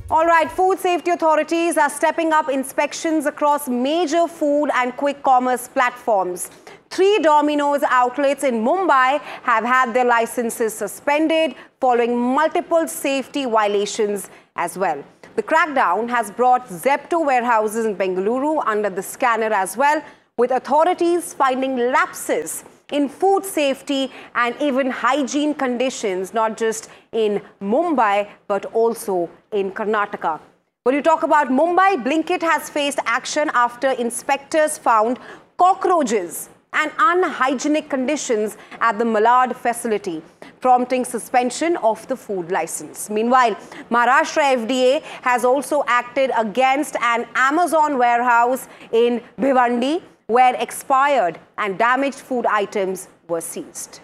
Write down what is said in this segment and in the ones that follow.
All right, food safety authorities are stepping up inspections across major food and quick commerce platforms. 3 Domino's outlets in Mumbai have had their licenses suspended following multiple safety violations as well. The crackdown has brought Zepto warehouses in Bengaluru under the scanner as well, with authorities finding lapses in food safety and even hygiene conditions, not just in Mumbai, but also in Karnataka. When you talk about Mumbai, Blinkit has faced action after inspectors found cockroaches and unhygienic conditions at the Malad facility, prompting suspension of the food license. Meanwhile, Maharashtra FDA has also acted against an Amazon warehouse in Bhiwandi, where expired and damaged food items were seized.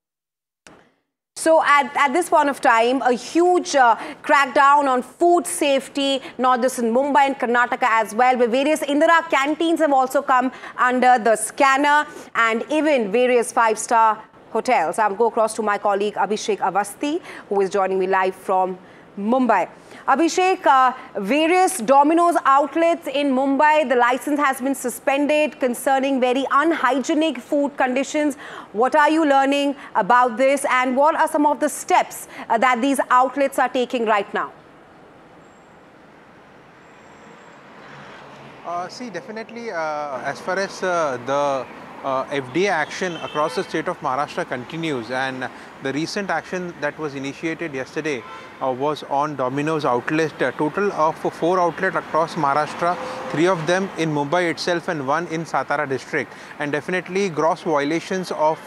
So at this point of time, a huge crackdown on food safety, not just in Mumbai and Karnataka as well, where various Indira canteens have also come under the scanner, and even various 5-star hotels. I'll go across to my colleague Abhishek Avasthi, who is joining me live from Mumbai. Abhishek, various Domino's outlets in Mumbai, the license has been suspended concerning very unhygienic food conditions. What are you learning about this, and what are some of the steps that these outlets are taking right now? See, definitely, as far as the FDA action across the state of Maharashtra continues, and the recent action that was initiated yesterday was on Domino's outlet, a total of 4 outlets across Maharashtra, 3 of them in Mumbai itself and 1 in Satara district. And definitely gross violations of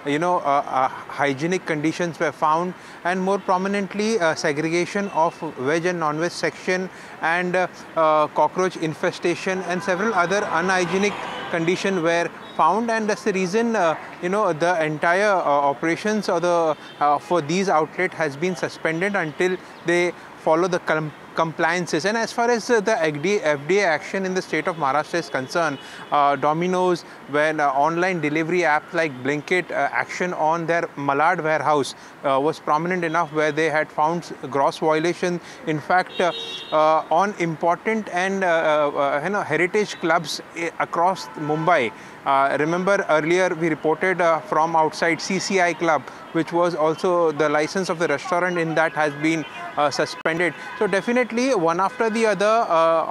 hygienic conditions were found, and more prominently segregation of veg and non-veg section, and cockroach infestation and several other unhygienic conditions were found. And that's the reason the entire operations or for these outlets has been suspended until they follow the compliances. And as far as the FDA action in the state of Maharashtra is concerned, Domino's, when online delivery apps like Blinkit action on their Malad warehouse was prominent enough, where they had found gross violation. In fact, on important and heritage clubs across Mumbai. Remember earlier we reported from outside CCI Club, which was also the license of the restaurant in that has been suspended. So definitely one after the other,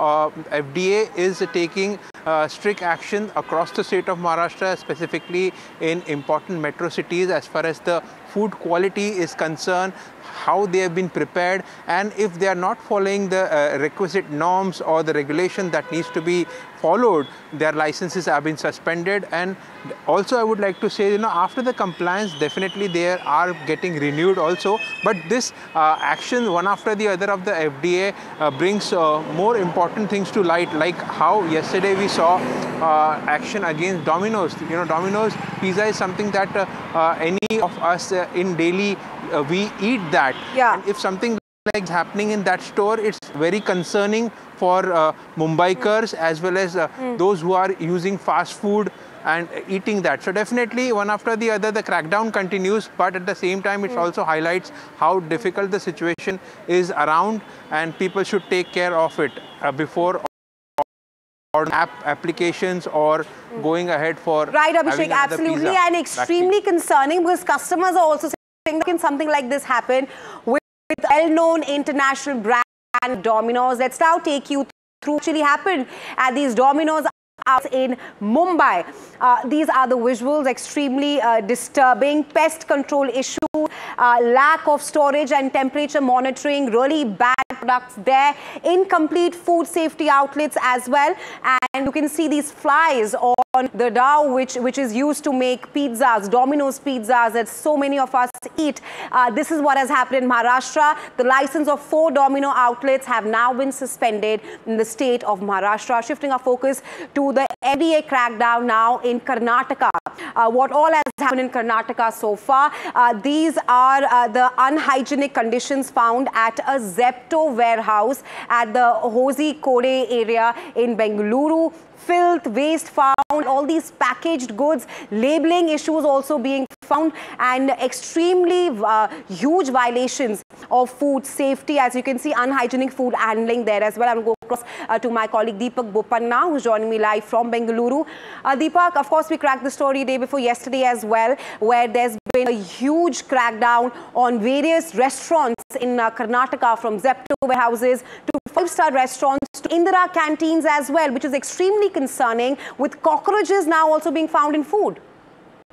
FDA is taking strict action across the state of Maharashtra, specifically in important metro cities, as far as the food quality is concerned, how they have been prepared, and if they are not following the requisite norms or the regulation that needs to be followed, their licenses have been suspended. And also I would like to say, after the compliance, definitely they are getting renewed also. But this action, one after the other of the FDA, brings more important things to light, like how yesterday we saw action against Domino's. Domino's pizza is something that any of us in daily we eat that. Yeah. And if something like happening in that store, it's very concerning for Mumbaikars as well as those who are using fast food and eating that. So definitely one after the other the crackdown continues, but at the same time it also highlights how difficult the situation is around, and people should take care of it before applications or going ahead for right, Abhishek, absolutely, and extremely concerning, because customers are also saying that something like this happen with well-known international brand Domino's. Let's now take you through what actually happened at these Domino's in Mumbai. These are the visuals, extremely disturbing. Pest control issue, lack of storage and temperature monitoring, really bad products there, incomplete food safety outlets as well. And you can see these flies on the dough which is used to make pizzas, Domino's pizzas that so many of us eat. This is what has happened in Maharashtra. The license of 4 Domino outlets have now been suspended in the state of Maharashtra. Shifting our focus to the FDA crackdown now in Karnataka. What all has happened in Karnataka so far? These are the unhygienic conditions found at a Zepto warehouse at the Kozhikode area in Bengaluru. filth, waste found, all these packaged goods, labeling issues also being found, and extremely huge violations of food safety. As you can see, unhygienic food handling there as well. I'm going to go across to my colleague Deepak Bopanna, who's joining me live from Bengaluru. Deepak, of course, we cracked the story day before yesterday as well, where there's been a huge crackdown on various restaurants in Karnataka, from Zepto warehouses to five-star restaurants to Indira canteens as well, which is extremely concerning, with cockroaches now also being found in food.